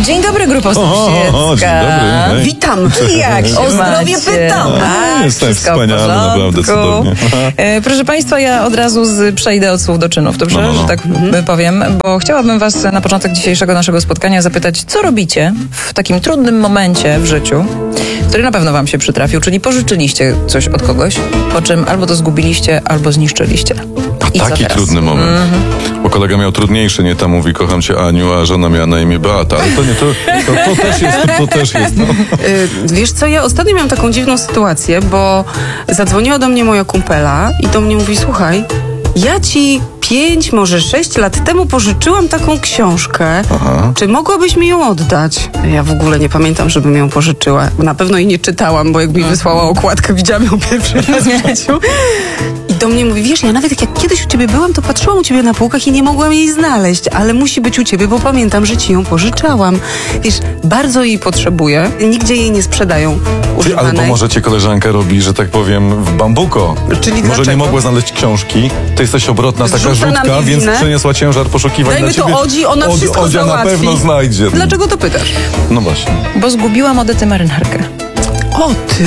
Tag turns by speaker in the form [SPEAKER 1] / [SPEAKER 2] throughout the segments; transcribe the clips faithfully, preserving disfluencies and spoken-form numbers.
[SPEAKER 1] Dzień dobry, grupo
[SPEAKER 2] Sąsiedzka. O, o, dzień dobry. Hej.
[SPEAKER 1] Witam. Jak się
[SPEAKER 2] O
[SPEAKER 1] zdrowie pytam.
[SPEAKER 2] Tak, jestem wspaniale, naprawdę cudownie.
[SPEAKER 1] E, proszę Państwa, ja od razu z, przejdę od słów do czynów, dobrze? No, no, no. Że tak mhm. powiem, bo chciałabym Was na początek dzisiejszego naszego spotkania zapytać, co robicie w takim trudnym momencie w życiu, który na pewno Wam się przytrafił, czyli pożyczyliście coś od kogoś, po czym albo to zgubiliście, albo zniszczyliście.
[SPEAKER 2] I taki trudny moment. Mm-hmm. Bo kolega miał trudniejszy, nie? Tam mówi, kocham cię, Aniu, a żona miała na imię Beata. Ale to nie, to, to, to też jest, to też jest. No.
[SPEAKER 3] Yy, wiesz co, ja ostatnio miałam taką dziwną sytuację, bo zadzwoniła do mnie moja kumpela i do mnie mówi, słuchaj, ja ci pięć, może sześć lat temu pożyczyłam taką książkę. Aha. Czy mogłabyś mi ją oddać? Ja w ogóle nie pamiętam, żebym ją pożyczyła. Na pewno jej nie czytałam, bo jak mi wysłała okładkę, widziałam ją pierwszy raz w życiu. I do mnie mówi, wiesz, ja nawet jak kiedyś u ciebie byłam, to patrzyłam u ciebie na półkach i nie mogłam jej znaleźć, ale musi być u ciebie, bo pamiętam, że ci ją pożyczałam. Wiesz, bardzo jej potrzebuję. Nigdzie jej nie sprzedają używanej.
[SPEAKER 2] Albo może cię koleżanka robi, że tak powiem, w bambuko.
[SPEAKER 3] Czyli
[SPEAKER 2] może
[SPEAKER 3] dlaczego?
[SPEAKER 2] Nie mogła znaleźć książki, ty jesteś obrotna, taka rzutka, więc przeniosła ciężar poszukiwań
[SPEAKER 3] Dajmy
[SPEAKER 2] na ciebie.
[SPEAKER 3] to Odzi, ona
[SPEAKER 2] Od,
[SPEAKER 3] wszystko
[SPEAKER 2] Odzia
[SPEAKER 3] załatwi.
[SPEAKER 2] na pewno znajdzie.
[SPEAKER 3] Dlaczego to pytasz?
[SPEAKER 2] No właśnie.
[SPEAKER 1] Bo zgubiłam Odetę marynarkę.
[SPEAKER 3] O ty!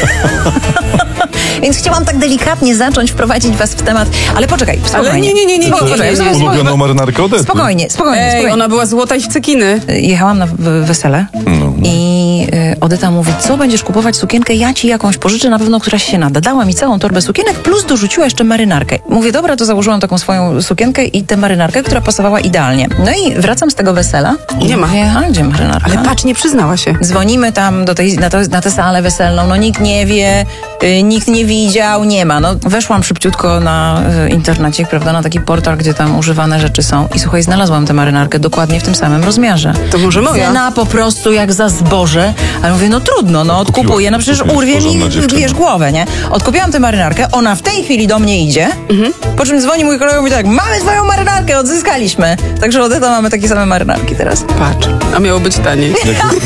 [SPEAKER 1] Więc chciałam tak delikatnie zacząć wprowadzić was w temat, ale poczekaj, spokojnie.
[SPEAKER 3] Ale nie, nie, nie, nie.
[SPEAKER 2] Ty,
[SPEAKER 3] poczekaj,
[SPEAKER 2] ty, ulubioną marynarkę Odety.
[SPEAKER 1] Spokojnie, spokojnie,
[SPEAKER 3] Ej,
[SPEAKER 1] spokojnie.
[SPEAKER 3] ona była złota i w cekiny.
[SPEAKER 1] Jechałam na w- wesele
[SPEAKER 2] no.
[SPEAKER 1] i y, Odeta mówi, co będziesz kupować sukienkę, ja ci jakąś pożyczę, na pewno któraś się nada. Dała mi całą torbę sukienek, plus dorzuciła jeszcze marynarkę. Mówię, dobra, to założyłam taką swoją sukienkę i tę marynarkę, która pasowała idealnie. No i wracam z tego wesela. I
[SPEAKER 3] Nie ma.
[SPEAKER 1] Mówię, a gdzie marynarka?
[SPEAKER 3] Ale patrz, nie przyznała się.
[SPEAKER 1] Dzwonimy tam do tej, na, to, na tę salę weselną, no nikt nie wie, y, nikt nie widział, nie ma. No weszłam szybciutko na y, internecie, prawda, na taki portal, gdzie tam używane rzeczy są i słuchaj, znalazłam tę marynarkę dokładnie w tym samym rozmiarze.
[SPEAKER 3] To może moja?
[SPEAKER 1] Cena po prostu jak za zboże, ale mówię, no trudno, no odkupuję, no przecież
[SPEAKER 2] kupiłaś,
[SPEAKER 1] urwie mi,
[SPEAKER 2] porządna dziewczyna.
[SPEAKER 1] wiesz, głowę, nie? Odkupiłam tę marynarkę, ona w tej chwili do mnie idzie, mhm. po czym dzwoni mój kolega i mówi tak, mamy twoją marynarkę, odzyskaliśmy. Także Odeta mamy takie same marynarki teraz.
[SPEAKER 3] Patrz, a miało być taniej.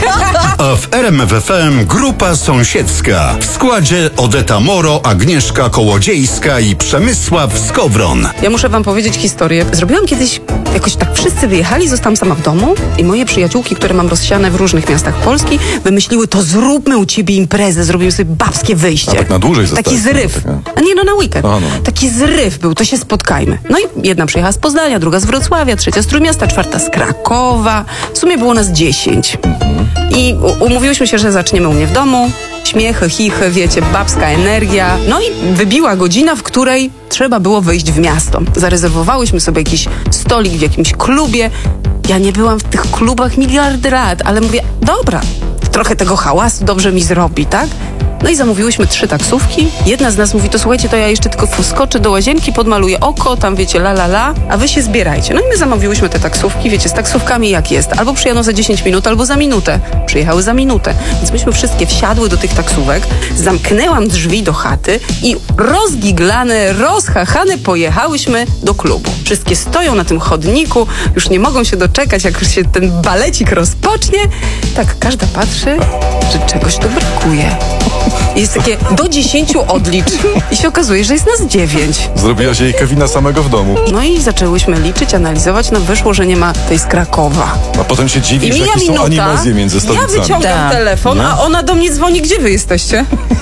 [SPEAKER 4] A w R M F F M Grupa Sąsiedzka. W składzie Odeta Moro, Agnieszka Kołodziejska i Przemysław Skowron.
[SPEAKER 3] Ja muszę wam powiedzieć historię. Zrobiłam kiedyś, jakoś tak wszyscy wyjechali, zostałam sama w domu i moje przyjaciółki, które mam rozsiane w różnych miastach Polski, wymyśliły, to zróbmy u ciebie imprezę, zrobimy sobie babskie wyjście.
[SPEAKER 2] A tak na dłużej
[SPEAKER 3] Taki
[SPEAKER 2] zostałeś,
[SPEAKER 3] zryw.
[SPEAKER 2] no,
[SPEAKER 3] A nie, no na weekend.
[SPEAKER 2] Aha, no.
[SPEAKER 3] Taki zryw był, to się spotkajmy. No i jedna przyjechała z Poznania, druga z Wrocławia, trzecia z Trójmiasta, czwarta z Krakowa. W sumie było nas dziesięć. I u- umówiłyśmy się, że zaczniemy u mnie w domu. Śmiechy, chichy, wiecie, babska energia. No i wybiła godzina, w której trzeba było wyjść w miasto. Zarezerwowałyśmy sobie jakiś stolik w jakimś klubie. Ja nie byłam w tych klubach miliardy lat, ale mówię, dobra, trochę tego hałasu dobrze mi zrobi, tak? No i zamówiłyśmy trzy taksówki. Jedna z nas mówi, to słuchajcie, to ja jeszcze tylko wskoczę do łazienki, podmaluję oko, tam wiecie, la la la, a wy się zbierajcie. No i my zamówiłyśmy te taksówki, wiecie, z taksówkami jak jest. Albo przyjadą za dziesięć minut, albo za minutę. Przyjechały za minutę. Więc myśmy wszystkie wsiadły do tych taksówek, zamknęłam drzwi do chaty i rozgiglane, rozchachane pojechałyśmy do klubu. Wszystkie stoją na tym chodniku, już nie mogą się doczekać, jak się ten balecik rozpocznie. Tak, każda patrzy, że czegoś tu brakuje. Jest takie do dziesięciu odlicz i się okazuje, że jest nas dziewięć.
[SPEAKER 2] Zrobiłaś jej Kevina samego w domu.
[SPEAKER 3] No i zaczęłyśmy liczyć, analizować, no wyszło, że nie ma tej z Krakowa.
[SPEAKER 2] A potem się
[SPEAKER 3] I
[SPEAKER 2] dziwisz,
[SPEAKER 3] mija
[SPEAKER 2] jakie są
[SPEAKER 3] minuta,
[SPEAKER 2] animazje między
[SPEAKER 3] ja
[SPEAKER 2] stolicami.
[SPEAKER 3] wyciągam
[SPEAKER 1] Tak.
[SPEAKER 3] telefon,
[SPEAKER 2] No.
[SPEAKER 3] a ona do mnie dzwoni, gdzie wy jesteście?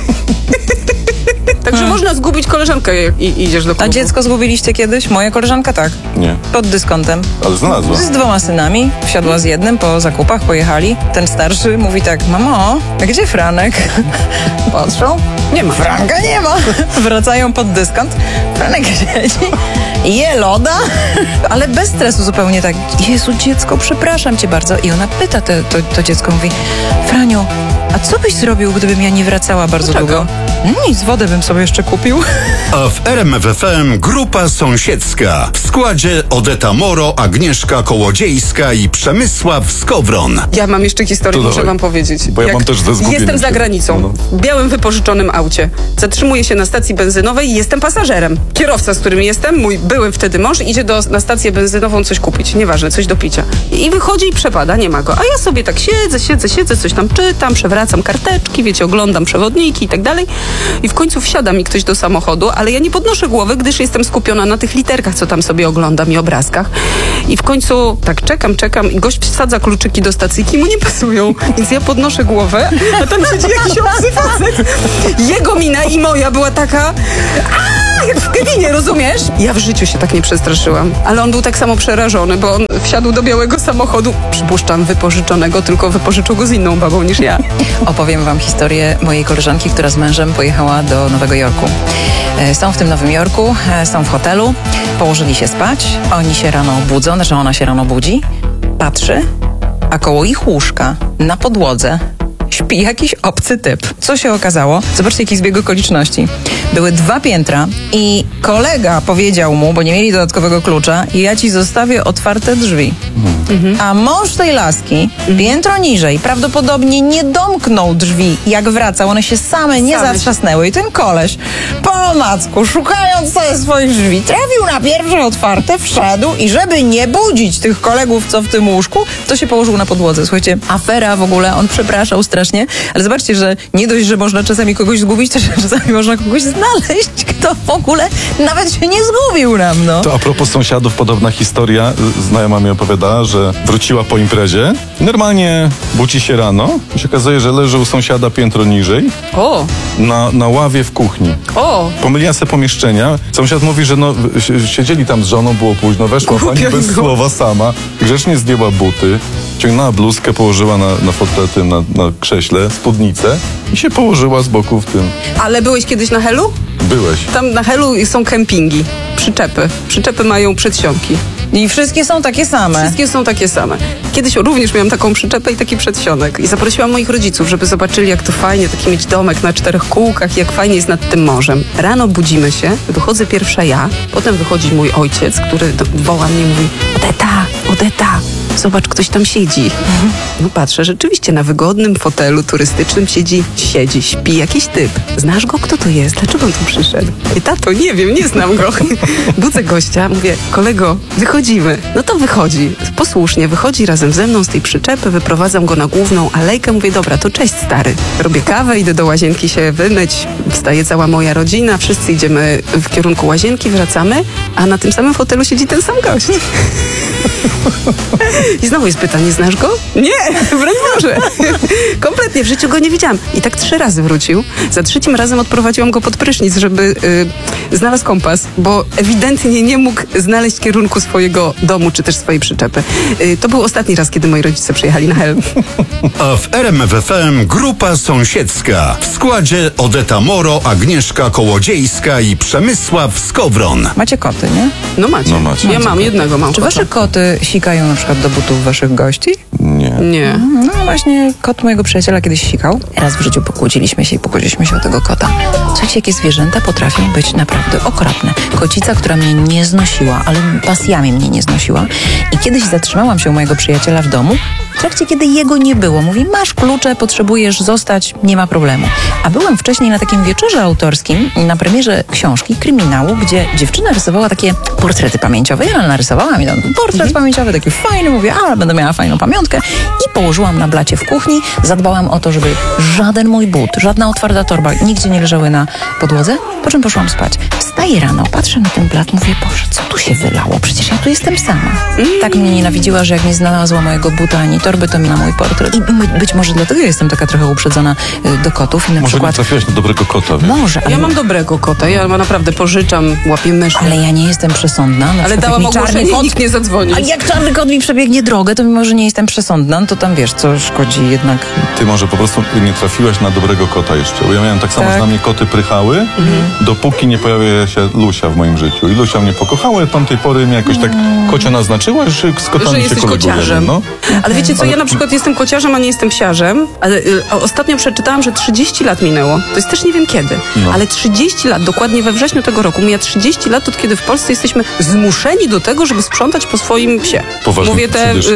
[SPEAKER 3] Także
[SPEAKER 1] Hmm.
[SPEAKER 3] można zgubić koleżankę, jak i, idziesz do
[SPEAKER 1] A
[SPEAKER 3] klubu.
[SPEAKER 1] dziecko zgubiliście kiedyś? Moja koleżanka tak.
[SPEAKER 2] Nie,
[SPEAKER 1] Pod dyskontem.
[SPEAKER 2] ale znalazła.
[SPEAKER 1] Z dwoma synami. Wsiadła z jednym po zakupach, pojechali. Ten starszy mówi tak, mamo, a gdzie Franek? Patrzą.
[SPEAKER 3] Nie ma.
[SPEAKER 1] Franka nie ma. Wracają pod dyskont. Franek siedzi. Je loda. Ale bez stresu zupełnie tak. Jezu, dziecko, przepraszam cię bardzo. I ona pyta te, to, to dziecko, mówi, Franiu, a co byś zrobił, gdybym ja nie wracała bardzo
[SPEAKER 3] Dlaczego?
[SPEAKER 1] długo? Nic, wodę bym sobie jeszcze kupił.
[SPEAKER 4] A w R M F F M Grupa Sąsiedzka. W składzie Odeta Moro, Agnieszka Kołodziejska i Przemysław Skowron.
[SPEAKER 3] Ja mam jeszcze historię,
[SPEAKER 2] To
[SPEAKER 3] muszę
[SPEAKER 2] dawaj.
[SPEAKER 3] wam powiedzieć.
[SPEAKER 2] Bo ja mam też ze zgubieniem
[SPEAKER 3] Jestem za
[SPEAKER 2] się.
[SPEAKER 3] granicą,
[SPEAKER 2] No,
[SPEAKER 3] w białym wypożyczonym aucie. Zatrzymuję się na stacji benzynowej i jestem pasażerem. Kierowca, z którym jestem, mój były wtedy mąż, idzie do, na stację benzynową coś kupić, nieważne, coś do picia. I wychodzi i przepada, nie ma go. A ja sobie tak siedzę, siedzę, siedzę, coś tam czytam, przewracam. skracam karteczki, wiecie, oglądam przewodniki i tak dalej. I w końcu wsiada mi ktoś do samochodu, ale ja nie podnoszę głowy, gdyż jestem skupiona na tych literkach, co tam sobie oglądam i obrazkach. I w końcu tak czekam, czekam i gość wsadza kluczyki do stacyjki, mu nie pasują. Więc ja podnoszę głowę, a tam siedzi jakiś obcy facet. Jego mina i moja była taka... Aaa, jak w Kevinie, rozumiesz? Ja w życiu się tak nie przestraszyłam. Ale on był tak samo przerażony, bo on wsiadł do białego samochodu, przypuszczam wypożyczonego, tylko wypożyczył go z inną babą niż ja.
[SPEAKER 1] Opowiem wam historię mojej koleżanki, która z mężem pojechała do Nowego Jorku. E, Są w tym Nowym Jorku, e, są w hotelu, położyli się spać, oni się rano budzą, znaczy ona się rano budzi, patrzy, a koło ich łóżka na podłodze śpi jakiś obcy typ. Co się okazało? Zobaczcie, jaki zbieg okoliczności. Były dwa piętra i kolega powiedział mu, bo nie mieli dodatkowego klucza, ja ci zostawię otwarte drzwi. Mhm. A mąż tej laski, piętro niżej, prawdopodobnie nie domknął drzwi, jak wracał. One się same nie
[SPEAKER 3] Same się.
[SPEAKER 1] zatrzasnęły. I ten koleś, po omacku, szukając sobie swoich drzwi, trafił na pierwsze otwarte, wszedł i żeby nie budzić tych kolegów, co w tym łóżku, to się położył na podłodze. Słuchajcie, afera w ogóle, on przepraszał strasznie, ale zobaczcie, że nie dość, że można czasami kogoś zgubić, to że czasami można kogoś znaleźć, kto w ogóle nawet się nie zgubił nam, no.
[SPEAKER 2] To a propos sąsiadów, podobna historia. Znajoma mi opowiadała, że wróciła po imprezie. Normalnie budzi się rano i się okazuje, że leży u sąsiada piętro niżej
[SPEAKER 3] O,
[SPEAKER 2] na, na ławie w kuchni.
[SPEAKER 3] o.
[SPEAKER 2] Pomyliła se pomieszczenia. Sąsiad mówi, że no, si- siedzieli tam z żoną, było późno, weszła
[SPEAKER 3] Głupio
[SPEAKER 2] pani bez
[SPEAKER 3] im było.
[SPEAKER 2] słowa sama, grzecznie zdjęła buty, ciągnęła bluzkę, położyła na, na fotel, tym, na, na krześle, spódnicę i się położyła z boku w tym.
[SPEAKER 3] Ale byłeś kiedyś na Helu?
[SPEAKER 2] Byłeś.
[SPEAKER 3] Tam na Helu są kempingi, przyczepy. Przyczepy mają przedsionki.
[SPEAKER 1] I wszystkie są takie same.
[SPEAKER 3] Wszystkie są takie same. Kiedyś również miałam taką przyczepę i taki przedsionek. I zaprosiłam moich rodziców, żeby zobaczyli, jak to fajnie, taki mieć domek na czterech kółkach i jak fajnie jest nad tym morzem. Rano budzimy się, wychodzę pierwsza ja, potem wychodzi mój ojciec, który do, woła mnie i mówi: Odeta, Odeta, zobacz, ktoś tam siedzi. No patrzę, rzeczywiście na wygodnym fotelu turystycznym siedzi, siedzi, śpi jakiś typ. Znasz go? Kto to jest? Dlaczego on tu przyszedł? I tato, nie wiem, nie znam go. Budzę gościa, mówię: kolego, wychodzimy. No to wychodzi. Posłusznie wychodzi razem ze mną z tej przyczepy, wyprowadzam go na główną alejkę, mówię: dobra, to cześć stary. Robię kawę, idę do łazienki się wymyć, wstaje cała moja rodzina, wszyscy idziemy w kierunku łazienki, wracamy, a na tym samym fotelu siedzi ten sam gość. I znowu jest pytanie: znasz go? Nie, broń Boże. Kompletnie, w życiu go nie widziałam. I tak trzy razy wrócił. Za trzecim razem odprowadziłam go pod prysznic, żeby y, znalazł kompas, bo ewidentnie nie mógł znaleźć kierunku swojego domu, czy też swojej przyczepy. Y, to był ostatni raz, kiedy moi rodzice przyjechali na Hel.
[SPEAKER 4] A w R M F F M grupa sąsiedzka. W składzie Odeta Moro, Agnieszka Kołodziejska i Przemysław Skowron.
[SPEAKER 1] Macie koty, nie?
[SPEAKER 3] No macie.
[SPEAKER 2] No macie.
[SPEAKER 3] Ja mam jednego, mam
[SPEAKER 1] Czy
[SPEAKER 3] kota.
[SPEAKER 1] wasze koty sikają na przykład do butów waszych gości?
[SPEAKER 2] Nie.
[SPEAKER 3] Nie.
[SPEAKER 1] No właśnie, kot mojego przyjaciela kiedyś sikał. Raz w życiu pokłóciliśmy się i pokłóciliśmy się o tego kota. Słuchajcie, jakie zwierzęta potrafią być naprawdę okropne. Kocica, która mnie nie znosiła, ale pasjami mnie nie znosiła. I kiedyś zatrzymałam się u mojego przyjaciela w domu, w trakcie kiedy jego nie było. Mówi: masz klucze, potrzebujesz zostać, nie ma problemu. A byłem wcześniej na takim wieczorze autorskim, na premierze książki, kryminału, gdzie dziewczyna rysowała takie portrety pamięciowe. Ja narysowałam i tam portret
[SPEAKER 3] Mhm.
[SPEAKER 1] pamięciowy, taki fajny, mówię: a, będę miała fajną pamiątkę. I położyłam na blacie w kuchni, zadbałam o to, żeby żaden mój but, żadna otwarta torba nigdzie nie leżały na podłodze, po czym poszłam spać. Wstaję rano, patrzę na ten blat, mówię: Boże, co tu się wylało? Przecież ja tu jestem sama. Tak mnie nienawidziła, że jak nie znalazła mojego buta ani torby, to na mój portret. I my, być może dlatego ja jestem taka trochę uprzedzona y, do kotów i na
[SPEAKER 2] Może nie
[SPEAKER 1] przykład...
[SPEAKER 2] trafiłaś na dobrego kota. Wiesz?
[SPEAKER 1] Może, ale,
[SPEAKER 3] Ja mam dobrego kota, ja naprawdę pożyczam, łapię myszy.
[SPEAKER 1] ale ja nie jestem przesądna. Na
[SPEAKER 3] Ale
[SPEAKER 1] przykład
[SPEAKER 3] dałam
[SPEAKER 1] jak mi czarny
[SPEAKER 3] ogłoszenie,
[SPEAKER 1] kot-
[SPEAKER 3] nikt nie zadzwoni.
[SPEAKER 1] A jak czarny kot mi przebiegnie drogę, to mimo, że nie jestem przesądna, no to tam wiesz, co szkodzi jednak.
[SPEAKER 2] Ty może po prostu nie trafiłaś na dobrego kota jeszcze. Bo ja miałem tak samo,
[SPEAKER 1] Tak.
[SPEAKER 2] że na mnie koty prychały, dopóki nie pojawia się Lusia w moim życiu. I Lusia mnie pokochała, od tamtej pory mnie jakoś tak kocia naznaczyła, że z kotami
[SPEAKER 3] Że
[SPEAKER 2] się
[SPEAKER 3] jesteś
[SPEAKER 2] kolegujemy.
[SPEAKER 3] kociarzem.
[SPEAKER 2] No.
[SPEAKER 3] Ale wiecie co, ja na przykład jestem kociarzem, a nie jestem psiarzem, ale y, a ostatnio przeczytałam, że trzydzieści lat minęło. To jest też nie wiem kiedy,
[SPEAKER 2] No.
[SPEAKER 3] ale trzydzieści lat, dokładnie we wrześniu tego roku, mija trzydzieści lat, od kiedy w Polsce jesteśmy zmuszeni do tego, żeby sprzątać po swoim psie.
[SPEAKER 2] Poważnie
[SPEAKER 3] Mówię te,
[SPEAKER 2] przydyszki?
[SPEAKER 3] y,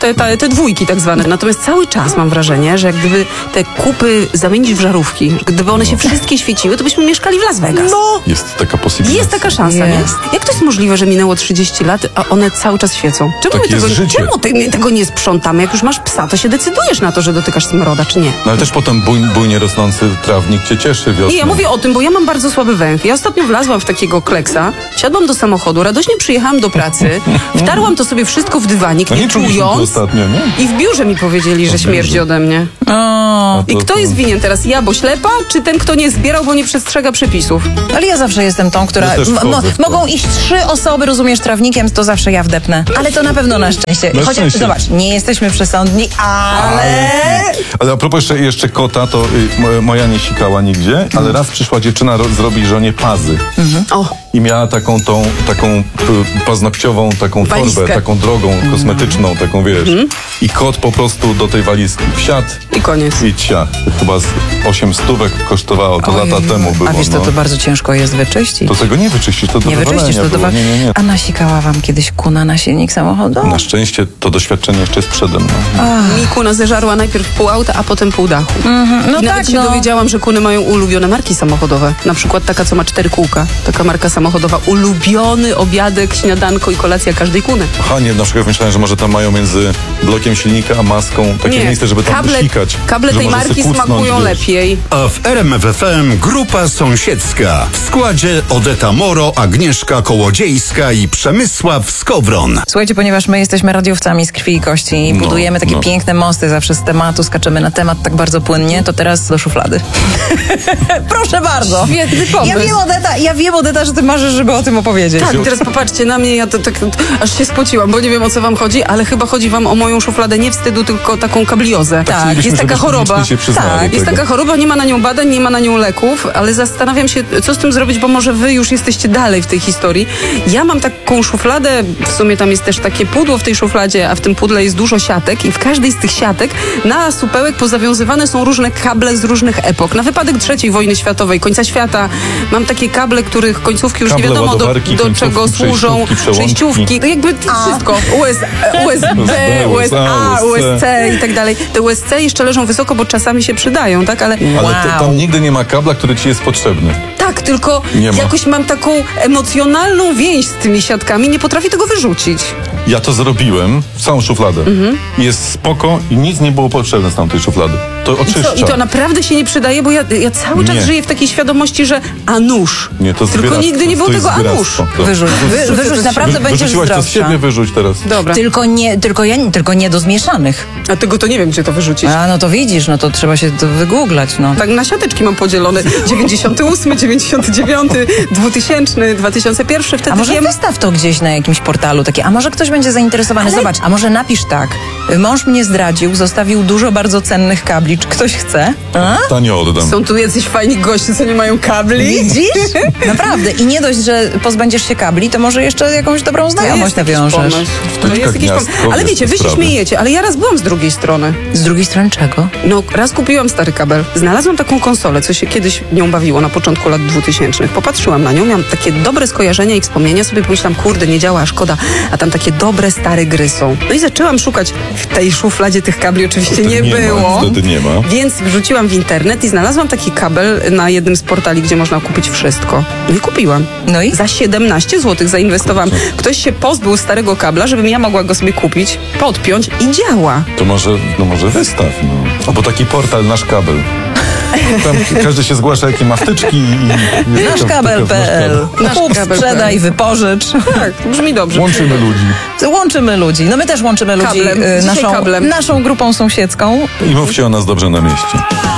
[SPEAKER 3] te, te, te dwójki tak zwane. Natomiast cały czas mam wrażenie, że jak gdyby te kupy zamienić w żarówki, gdyby one się wszystkie świeciły, to byśmy mieszkali w Las Vegas.
[SPEAKER 1] No!
[SPEAKER 2] Jest taka possibility.
[SPEAKER 3] Jest taka szansa,
[SPEAKER 1] Jest.
[SPEAKER 3] nie? Jak to jest możliwe, że minęło trzydzieści lat, a one cały czas świecą? Czemu
[SPEAKER 2] Tak
[SPEAKER 3] my tego,
[SPEAKER 2] jest życie.
[SPEAKER 3] czemu ty, my tego nie sprzątamy? Jak już masz psa, to się decydujesz na to, że dotykasz smroda, czy nie?
[SPEAKER 2] No ale też potem buj, bujnie rosnący trawnik cię cieszy wiosną.
[SPEAKER 3] Nie, ja mówię o tym, bo ja mam bardzo słaby węch. Ja ostatnio wlazłam w takiego kleksa, siadłam do samochodu, radośnie przyjechałam do pracy, wtarłam to sobie wszystko w dywanik,
[SPEAKER 2] No
[SPEAKER 3] nie
[SPEAKER 2] nie czuliśmy to
[SPEAKER 3] czując.
[SPEAKER 2] ostatnio, nie?
[SPEAKER 3] I w biurze mi powiedzieli, że
[SPEAKER 2] biurze.
[SPEAKER 3] śmierdzi ode mnie.
[SPEAKER 1] O,
[SPEAKER 3] I
[SPEAKER 2] To-
[SPEAKER 3] kto
[SPEAKER 2] to-
[SPEAKER 3] jest winien teraz? Ja, bo ślepa, czy ten, kto nie zbierał, bo nie przestrzega przepisów?
[SPEAKER 1] ale ja zawsze jestem tą, która...
[SPEAKER 2] Ja też
[SPEAKER 1] m-
[SPEAKER 2] wchodzę w to.
[SPEAKER 1] mogą iść trzy osoby, rozumiesz, trawnikiem, to zawsze ja wdepnę. Ale to na pewno na szczęście.
[SPEAKER 2] Na
[SPEAKER 1] Chociaż,
[SPEAKER 2] szczęście.
[SPEAKER 1] zobacz, nie jesteśmy przesądni, ale...
[SPEAKER 2] Ale a propos jeszcze, jeszcze kota, to y, mo- moja nie sikała nigdzie, ale raz przyszła dziewczyna ro, zrobić żonie pazy.
[SPEAKER 3] O,
[SPEAKER 2] I miała taką tą, taką y, paznokciową, taką
[SPEAKER 3] Walizkę.
[SPEAKER 2] torbę, taką drogą, kosmetyczną, taką wiesz. I kot po prostu do tej walizki wsiadł
[SPEAKER 3] i koniec.
[SPEAKER 2] i cia. Chyba z osiem stówek kosztowało, to
[SPEAKER 1] Ojej.
[SPEAKER 2] lata temu było.
[SPEAKER 1] A wiesz, to,
[SPEAKER 2] no.
[SPEAKER 1] to bardzo ciężko jest wyczyścić.
[SPEAKER 2] To tego nie wyczyścisz, to do
[SPEAKER 1] Nie wyczyścisz,
[SPEAKER 2] wywalenia
[SPEAKER 1] to
[SPEAKER 2] było.
[SPEAKER 1] dwa...
[SPEAKER 2] Nie, nie, nie.
[SPEAKER 1] A nasikała wam kiedyś kuna na silnik samochodu?
[SPEAKER 2] Na szczęście to doświadczenie jeszcze jest przede mną.
[SPEAKER 3] Mi kuna zeżarła najpierw pół auta, a potem pół dachu.
[SPEAKER 1] No
[SPEAKER 3] I nawet
[SPEAKER 1] tak,
[SPEAKER 3] się
[SPEAKER 1] no.
[SPEAKER 3] dowiedziałam, że kuny mają ulubione marki samochodowe. Na przykład taka, co ma cztery kółka. Taka marka samochodowa. Ulubiony obiadek, śniadanko i kolacja każdej kuny.
[SPEAKER 2] Aha, nie, na przykład myślałem, że może tam mają między blokiem silnika a maską takie
[SPEAKER 3] Nie,
[SPEAKER 2] miejsce, żeby tam
[SPEAKER 3] kable,
[SPEAKER 2] wysikać.
[SPEAKER 3] kable
[SPEAKER 2] że
[SPEAKER 3] tej
[SPEAKER 2] może
[SPEAKER 3] marki
[SPEAKER 2] se kucnąć,
[SPEAKER 3] smakują
[SPEAKER 2] wiesz.
[SPEAKER 3] lepiej.
[SPEAKER 4] A w R M F F M grupa sąsiedzka. W składzie Odeta Moro, Agnieszka Kołodziejska i Przemysław Skowron.
[SPEAKER 1] Słuchajcie, ponieważ my jesteśmy radiowcami z krwi i kości i
[SPEAKER 2] No,
[SPEAKER 1] budujemy takie
[SPEAKER 2] no.
[SPEAKER 1] piękne mosty zawsze z tematu, skaczemy na temat tak bardzo płynnie, to teraz do szuflady. Proszę bardzo.
[SPEAKER 3] Świetny pomysł.
[SPEAKER 1] Ja wiem, Odeta, ja wiem, Odeta, że ty marzysz, żeby o tym opowiedzieć.
[SPEAKER 3] Tak, teraz popatrzcie na mnie, ja to tak aż się spociłam, bo nie wiem, o co wam chodzi, ale chyba chodzi wam o moją szufladę nie wstydu, tylko taką kabliozę.
[SPEAKER 1] Tak,
[SPEAKER 2] Chcielibyśmy,
[SPEAKER 3] jest taka
[SPEAKER 2] żebyśmy
[SPEAKER 3] choroba.
[SPEAKER 2] licznie się przyznali
[SPEAKER 3] Tak,
[SPEAKER 2] do
[SPEAKER 3] jest
[SPEAKER 2] tego.
[SPEAKER 3] taka choroba, nie ma na nią badań, nie ma na nią leków, ale zastanawiam się, co z tym zrobić, bo może wy już jesteście dalej w tej historii. Ja mam taką szufladę, w sumie tam jest też takie pudło w tej szufladzie, a w tym pudle jest dużo siatek i w każdej z tych siatek na supełek pozawiązywane są różne kable z różnych epok. Na wypadek trzeciej wojny światowej, końca świata. Mam takie kable, których końcówki już
[SPEAKER 2] Kable,
[SPEAKER 3] nie wiadomo do,
[SPEAKER 2] ładowarki,
[SPEAKER 3] do
[SPEAKER 2] końcówki,
[SPEAKER 3] czego służą.
[SPEAKER 2] przejściówki, przełączki.
[SPEAKER 3] Przejściówki. No jakby wszystko. U S, U S B, U S A, U S C i tak dalej. Te U S C jeszcze leżą wysoko, bo czasami się przydają, tak? Ale
[SPEAKER 2] Ale
[SPEAKER 1] Wow.
[SPEAKER 2] to, tam nigdy nie ma kabla, który ci jest potrzebny.
[SPEAKER 3] tak, tylko
[SPEAKER 2] Nie ma.
[SPEAKER 3] jakoś mam taką emocjonalną więź z tymi siatkami, nie potrafię tego wyrzucić.
[SPEAKER 2] Ja to zrobiłem, całą szufladę.
[SPEAKER 3] Mhm.
[SPEAKER 2] Jest spoko i nic nie było potrzebne z tamtej szuflady. To
[SPEAKER 3] I, co,
[SPEAKER 2] oczyszcza.
[SPEAKER 3] I to naprawdę się nie przydaje, bo ja, ja cały czas
[SPEAKER 2] Nie.
[SPEAKER 3] żyję w takiej świadomości, że a nóż.
[SPEAKER 2] Nie, to
[SPEAKER 3] Tylko
[SPEAKER 2] zbieractwo,
[SPEAKER 3] nigdy nie było
[SPEAKER 2] to jest
[SPEAKER 3] tego a nóż.
[SPEAKER 2] zbieractwo. To-
[SPEAKER 1] Wyrzuć, wy, wyrzuć, naprawdę
[SPEAKER 2] Wy-
[SPEAKER 1] będziesz
[SPEAKER 2] Wyrzuciłaś to z
[SPEAKER 1] zdrowsza.
[SPEAKER 2] siebie, wyrzuć teraz.
[SPEAKER 3] Dobra,
[SPEAKER 1] Tylko nie, tylko, ja, tylko nie do zmieszanych.
[SPEAKER 3] a tego to nie wiem, gdzie to wyrzucić.
[SPEAKER 1] A, no to widzisz, no to trzeba się to wygooglać, no.
[SPEAKER 3] Tak na siateczki mam podzielone. dziewięćdziesiąty ósmy, dziewięćdziesiąty dziewiąty, dwutysięczny, dwa tysiące pierwszy. Wtedy
[SPEAKER 1] A może
[SPEAKER 3] wiem...
[SPEAKER 1] wystaw to gdzieś na jakimś portalu takie, a może ktoś będzie zainteresowany.
[SPEAKER 3] Ale-
[SPEAKER 1] Zobacz, a może napisz tak. Mąż mnie zdradził, zostawił dużo bardzo cennych kabli. Czy ktoś chce? A?
[SPEAKER 2] Tanio oddam.
[SPEAKER 3] Są tu jacyś fajni goście, co nie mają kabli.
[SPEAKER 1] Widzisz? Naprawdę. I nie dość, że pozbędziesz się kabli, to może jeszcze jakąś dobrą znajomość
[SPEAKER 3] jakiś
[SPEAKER 1] nawiążesz.
[SPEAKER 3] pomysł. To
[SPEAKER 2] Wtyczka
[SPEAKER 3] jest jakiś pomysł.
[SPEAKER 2] gniazdko,
[SPEAKER 3] Ale
[SPEAKER 2] wiesz,
[SPEAKER 3] wiecie,
[SPEAKER 2] te
[SPEAKER 3] wy się
[SPEAKER 2] sprawy.
[SPEAKER 3] śmiejecie, ale ja raz byłam z drugiej strony.
[SPEAKER 1] Z drugiej strony czego?
[SPEAKER 3] No, raz kupiłam stary kabel. Znalazłam taką konsolę, co się kiedyś nią bawiło na początku lat dwutysięcznych. Popatrzyłam na nią, miałam takie dobre skojarzenia i wspomnienia, sobie pomyślałam, kurde, nie działa, a szkoda, a tam takie dobre, stare gry są. No i zaczęłam szukać w tej szufladzie tych kabli, oczywiście
[SPEAKER 2] Wtedy
[SPEAKER 3] nie,
[SPEAKER 2] nie ma,
[SPEAKER 3] było.
[SPEAKER 2] wtedy nie ma.
[SPEAKER 3] Więc wrzuciłam w internet i znalazłam taki kabel na jednym z portali, gdzie można kupić wszystko. No i kupiłam.
[SPEAKER 1] No i?
[SPEAKER 3] Za siedemnaście złotych zainwestowałam. Ktoś się pozbył starego kabla, żebym ja mogła go sobie kupić, podpiąć i działa.
[SPEAKER 2] To może, no może wystaw, no. Albo taki portal Nasz Kabel. Tam każdy się zgłasza, jakie ma wtyczki i...
[SPEAKER 1] Naszkabel kropka p l.
[SPEAKER 3] Nasz
[SPEAKER 1] Kup,
[SPEAKER 3] kabel
[SPEAKER 1] sprzedaj,
[SPEAKER 3] kropka p l.
[SPEAKER 1] wypożycz.
[SPEAKER 3] Tak, brzmi dobrze.
[SPEAKER 2] Łączymy ludzi.
[SPEAKER 1] Łączymy ludzi. No my też łączymy ludzi
[SPEAKER 3] Kablem.
[SPEAKER 1] y,
[SPEAKER 3] Dzisiaj
[SPEAKER 1] naszą,
[SPEAKER 3] kablem.
[SPEAKER 1] naszą grupą sąsiedzką.
[SPEAKER 2] I mówcie o nas dobrze na mieście.